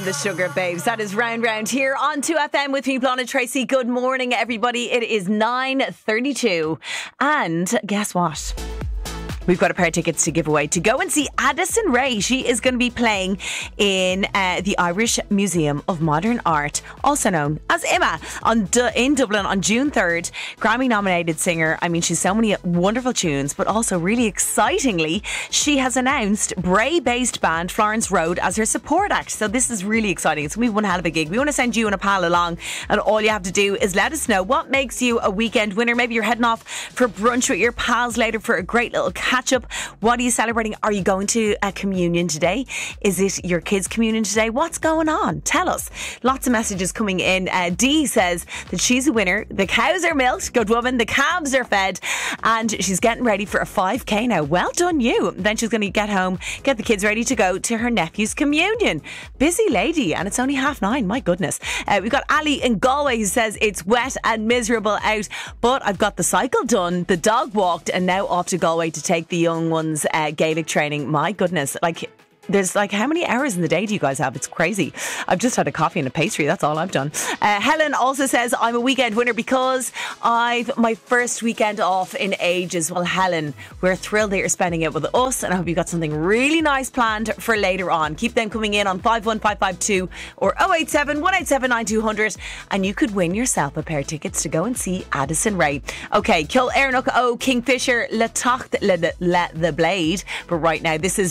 The Sugar Babes. That is Round here on 2FM with me, Blonde Tracy. Good morning, everybody. It is 9:32. And guess what? We've got a pair of tickets to give away to go and see Addison Rae. She is going to be playing in the Irish Museum of Modern Art, also known as IMA, in Dublin on June 3rd. Grammy-nominated singer. I mean, she's so many wonderful tunes, but also really excitingly, she has announced Bray-based band Florence Road as her support act. So this is really exciting. It's going to be one hell of a gig. We want to send you and a pal along, and all you have to do is let us know what makes you a weekend winner. Maybe you're heading off for brunch with your pals later for a great little catch up. What are you celebrating? Are you going to a communion today? Is it your kids' communion today? What's going on? Tell us. Lots of messages coming in. Dee says that she's a winner. The cows are milked. Good woman. The calves are fed. And she's getting ready for a 5K now. Well done you. Then she's going to get home, get the kids ready to go to her nephew's communion. Busy lady. And it's only 9:30. My goodness. We've got Ali in Galway who says it's wet and miserable out, but I've got the cycle done, the dog walked, and now off to Galway to take the young ones Gaelic training. My goodness, there's how many hours in the day do you guys have? It's crazy. I've just had a coffee and a pastry. That's all I've done. Helen also says I'm a weekend winner because I've my first weekend off in ages. Well, Helen, we're thrilled that you're spending it with us, and I hope you've got something really nice planned for later on. Keep them coming in on 51552 or 087 187 9200, and you could win yourself a pair of tickets to go and see Addison Rae. Okay, Kill Airnock O Kingfisher Le Tacht Le the Blade. But right now, this is